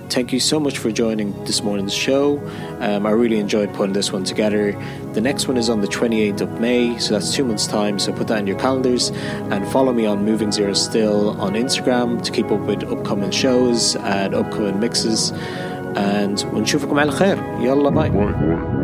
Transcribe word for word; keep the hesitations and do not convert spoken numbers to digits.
thank you so much for joining this morning's show. Um, I really enjoyed putting this one together. The next one is on the twenty-eighth of May, so that's two months' time. So put that in your calendars and follow me on Moving Zero Still on Instagram to keep up with upcoming shows and upcoming mixes. And ونشوفكم على خير. يلا باي.